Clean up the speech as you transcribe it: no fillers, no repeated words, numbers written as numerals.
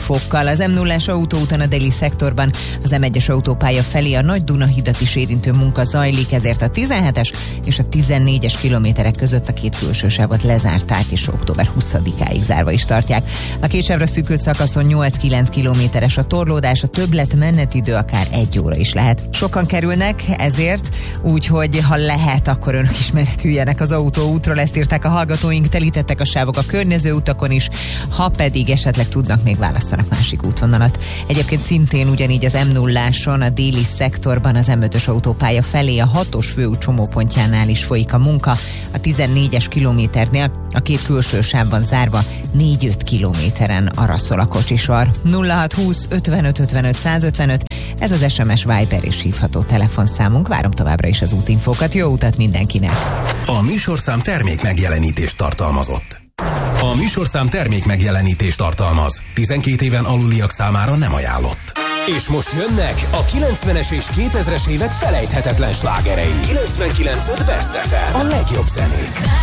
fokkal. Az M0-as autóúton a déli szektorban az M1-es autópálya felé a Nagy Dunahidat is érintő munka zajlik, ezért a 17-es és a 14-es kilométerek között a két külső sávot lezárták, és október 20-áig zárva is tartják. A két sávra szűkült szakaszon 8-9 kilométeres a torlódás, a többlet menetidő akár 1 óra is lehet. Sokan kerülnek ezért, úgyhogy ha lehet, akkor önök is meneküljenek az autóútról, ezt írták a hallgatóink, telítettek a sávok a környező utakon is, ha pedig esetleg tudnak, még választanak másik útvonalat. Egyébként szintén ugyanígy az M0-áson, a déli szektorban az M5-ös autópálya felé a 6-os főút csomópontjánál is folyik a munka, a 14-es kilométernél a két külső sávban zárva 4-5 kilométeren araszol a kocsisor. 0620 55 55 155, ez az SMS, Viber és hívható telefonszámunk. Várom továbbra is az útinfókat. Jó utat mindenkinek! A műsorszám termék megjelenítést tartalmazott. A műsorszám termék megjelenítést tartalmaz. 12 éven aluliak számára nem ajánlott. És most jönnek a 90-es és 2000-es évek felejthetetlen slágerei. 99.5 Best FM. A legjobb zenék.